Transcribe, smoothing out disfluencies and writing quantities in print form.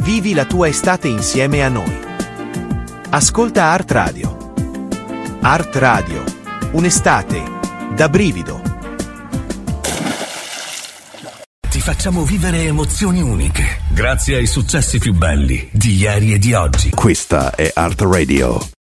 Vivi la tua estate insieme a noi. Ascolta Art Radio. Art Radio, un'estate da brivido. Ti facciamo vivere emozioni uniche grazie ai successi più belli di ieri e di oggi. Questa è Art Radio.